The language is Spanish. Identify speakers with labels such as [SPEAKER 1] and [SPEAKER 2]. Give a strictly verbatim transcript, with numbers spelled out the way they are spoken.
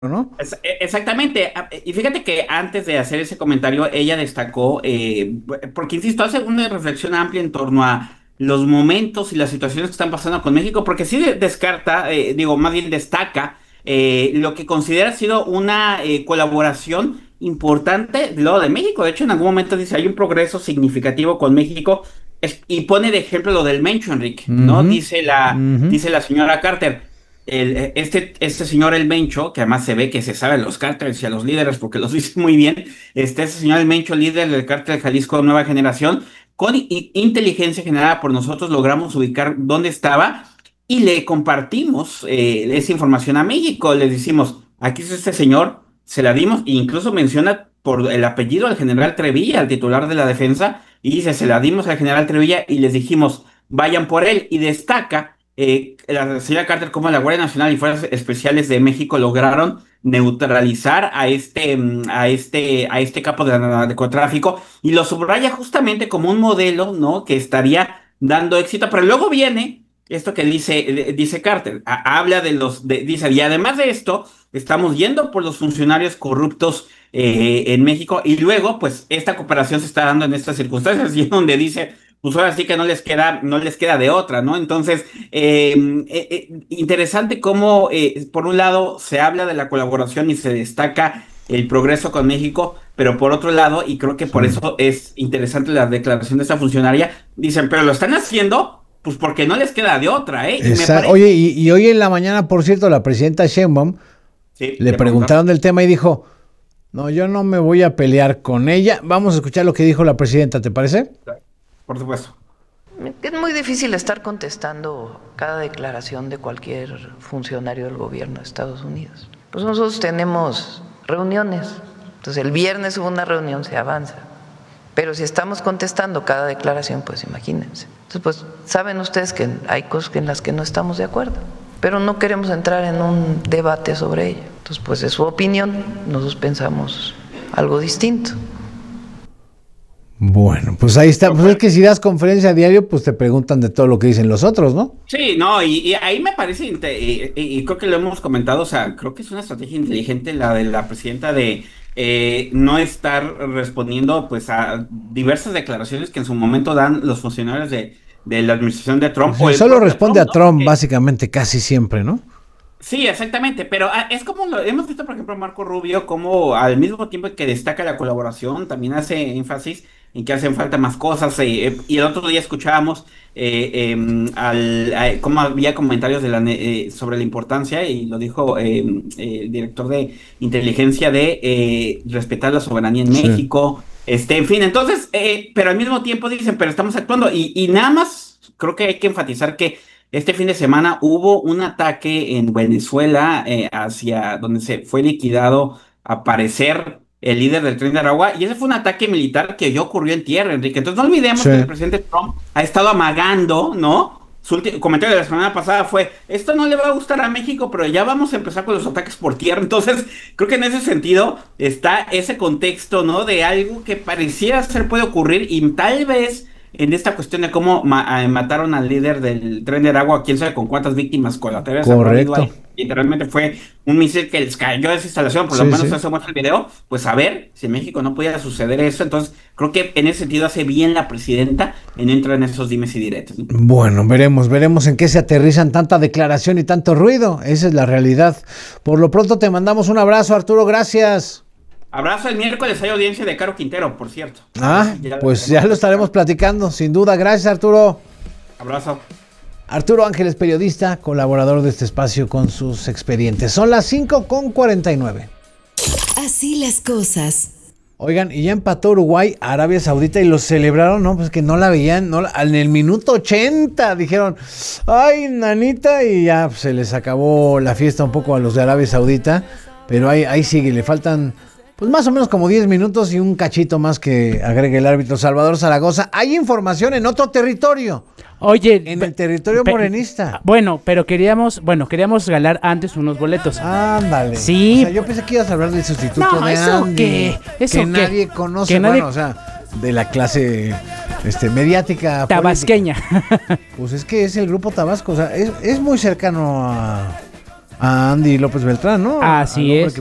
[SPEAKER 1] ¿no?
[SPEAKER 2] Es- e- Exactamente. A- Y fíjate que antes de hacer ese comentario, ella destacó, eh, porque insisto, hace una reflexión amplia en torno a los momentos y las situaciones que están pasando con México, porque sí de- descarta, eh, digo, más bien destaca eh, lo que considera ha sido una eh, colaboración importante del lado de México. De hecho, en algún momento dice, hay un progreso significativo con México, es- y pone de ejemplo lo del Mencho, Enrique, ¿no?
[SPEAKER 1] Ujú,
[SPEAKER 2] Dice la,
[SPEAKER 1] ujú.
[SPEAKER 2] dice la señora Carter. El, eh, este, este señor El Mencho, que además se ve que se sabe a los cárteles y a los líderes porque los dice muy bien, este, este señor El Mencho, líder del cártel Jalisco Nueva Generación, con i- inteligencia generada por nosotros logramos ubicar dónde estaba y le compartimos eh, esa información a México. Les decimos, aquí es este señor, se la dimos, e incluso menciona por el apellido al general Trevilla, al titular de la defensa, y dice, se la dimos al general Trevilla y les dijimos, vayan por él, y destaca eh, la señora Carter como la Guardia Nacional y Fuerzas Especiales de México lograron neutralizar a este, mm, a este, a este capo de narcotráfico y lo subraya justamente como un modelo, ¿no? Que estaría dando éxito, pero luego viene esto que dice, eh, dice Carter, a- habla de los, de- dice, y además de esto, estamos yendo por los funcionarios corruptos eh, en México y luego, pues, esta cooperación se está dando en estas circunstancias y es donde dice, pues ahora sí que no les queda, no les queda de otra, ¿no? Entonces, eh, eh, eh, interesante cómo, eh, por un lado, se habla de la colaboración y se destaca el progreso con México, pero por otro lado, y creo que
[SPEAKER 1] Sí.
[SPEAKER 2] por eso es interesante la declaración de esta funcionaria, dicen, pero lo están haciendo, pues porque no les queda de otra, ¿eh? Y me
[SPEAKER 1] Esa-
[SPEAKER 2] parece,
[SPEAKER 1] Oye, y, y hoy en la mañana, por cierto, la presidenta Sheinbaum
[SPEAKER 2] sí,
[SPEAKER 1] le
[SPEAKER 2] le preguntaron,
[SPEAKER 1] preguntaron del tema y dijo, no, yo no me voy a pelear con ella. Vamos a escuchar lo que dijo la presidenta, ¿te parece?
[SPEAKER 2] por supuesto.
[SPEAKER 3] Es muy difícil estar contestando cada declaración de cualquier funcionario del gobierno de Estados Unidos. Pues nosotros tenemos reuniones. Entonces el viernes hubo una reunión, se avanza. Pero si estamos contestando cada declaración, pues imagínense. Entonces, pues saben ustedes que hay cosas en las que no estamos de acuerdo, pero no queremos entrar en un debate sobre ello. Entonces, pues es su opinión, nosotros pensamos algo distinto.
[SPEAKER 1] Bueno, pues ahí está. Pues es que si das conferencia a diario, pues te preguntan de todo lo que dicen los otros, ¿no?
[SPEAKER 2] Sí, no, y, y ahí me parece, inte- y, y- y creo que lo hemos comentado, o sea, creo que es una estrategia inteligente la de la presidenta de eh, no estar respondiendo pues a diversas declaraciones que en su momento dan los funcionarios de, de la administración de Trump o
[SPEAKER 1] Sí,
[SPEAKER 2] el
[SPEAKER 1] solo
[SPEAKER 2] propio
[SPEAKER 1] responde
[SPEAKER 2] Trump,
[SPEAKER 1] a
[SPEAKER 2] ¿no?
[SPEAKER 1] Trump,
[SPEAKER 2] Porque
[SPEAKER 1] básicamente, casi siempre, ¿no?
[SPEAKER 2] sí, exactamente, pero ah, es como lo hemos visto, por ejemplo, Marco Rubio, como al mismo tiempo que destaca la colaboración, también hace énfasis en que hacen falta más cosas. Eh, eh, y el otro día escuchábamos eh, em, al, a- cómo había comentarios de la, ne- eh, sobre la importancia, y lo dijo em, eh, el director de inteligencia, de eh, respetar la soberanía en
[SPEAKER 1] Sí.
[SPEAKER 2] México. Este, en fin, entonces, eh, pero al mismo tiempo dicen, pero estamos actuando, y, y nada más creo que hay que enfatizar que este fin de semana hubo un ataque en Venezuela eh, hacia donde se fue liquidado, a parecer, el líder del Tren de Aragua, y ese fue un ataque militar que ya ocurrió en tierra, Enrique. Entonces no olvidemos
[SPEAKER 1] Sí.
[SPEAKER 2] que el presidente Trump ha estado amagando, ¿no? Su último comentario de la semana pasada fue, esto no le va a gustar a México, pero ya vamos a empezar con los ataques por tierra. Entonces, creo que en ese sentido está ese contexto, ¿no? De algo que pareciera ser puede ocurrir y tal vez en esta cuestión de cómo ma- eh, mataron al líder del Tren de Aragua, quién sabe con cuántas víctimas colaterales habrá habido
[SPEAKER 1] Correcto.
[SPEAKER 2] ahí. Literalmente fue un misil que les cayó de esa instalación, por lo
[SPEAKER 1] Sí,
[SPEAKER 2] menos
[SPEAKER 1] sí.
[SPEAKER 2] eso muestra el video. Pues a ver si en México no pudiera suceder eso. Entonces, creo que en ese sentido hace bien la presidenta en entrar en esos dimes y diretes, ¿no?
[SPEAKER 1] Bueno, veremos, veremos en qué se aterrizan tanta declaración y tanto ruido. Esa es la realidad. Por lo pronto te mandamos un abrazo, Arturo, gracias.
[SPEAKER 2] Abrazo, el miércoles hay audiencia de Caro Quintero, por cierto.
[SPEAKER 1] Ah,
[SPEAKER 2] Ya lo
[SPEAKER 1] pues
[SPEAKER 2] estaremos
[SPEAKER 1] ya lo estaremos
[SPEAKER 2] platicando.
[SPEAKER 1] platicando, sin duda. Gracias, Arturo.
[SPEAKER 2] Abrazo.
[SPEAKER 1] Arturo Ángeles, periodista, colaborador de este espacio con sus expedientes. Son las cinco con cuarenta y nueve.
[SPEAKER 4] Así las cosas.
[SPEAKER 1] Oigan, y ya empató Uruguay, Arabia Saudita, y lo celebraron, ¿no? Pues que no la veían, no la- en el minuto ochenta dijeron, ay, nanita, y ya pues, se les acabó la fiesta un poco a los de Arabia Saudita, pero ahí, ahí sigue, le faltan pues más o menos como diez minutos y un cachito más que agregue el árbitro Salvador Zaragoza. Hay información en otro territorio,
[SPEAKER 5] Oye,
[SPEAKER 1] en
[SPEAKER 5] pe-
[SPEAKER 1] el territorio
[SPEAKER 5] pe-
[SPEAKER 1] morenista.
[SPEAKER 5] Bueno, pero queríamos, bueno, queríamos regalar antes unos boletos.
[SPEAKER 1] Ándale.
[SPEAKER 5] Sí.
[SPEAKER 1] O sea, yo pensé que ibas a hablar del sustituto
[SPEAKER 5] No,
[SPEAKER 1] de
[SPEAKER 5] ¿eso
[SPEAKER 1] Andy,
[SPEAKER 5] qué? ¿Eso
[SPEAKER 1] que
[SPEAKER 5] qué?
[SPEAKER 1] nadie conoce,
[SPEAKER 5] Que nadie-
[SPEAKER 1] bueno, o sea, de la clase este, mediática.
[SPEAKER 5] Tabasqueña.
[SPEAKER 1] política. Pues es que es el grupo Tabasco, o sea, es, es muy cercano a, a Andy López Beltrán, ¿no?
[SPEAKER 5] Así
[SPEAKER 1] Al hombre
[SPEAKER 5] es.